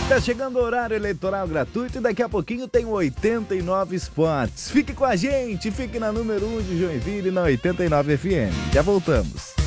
Tá chegando o horário eleitoral gratuito e daqui a pouquinho tem o 89 Esportes. Fique com a gente, fique na número 1 de Joinville, na 89 FM. Já voltamos.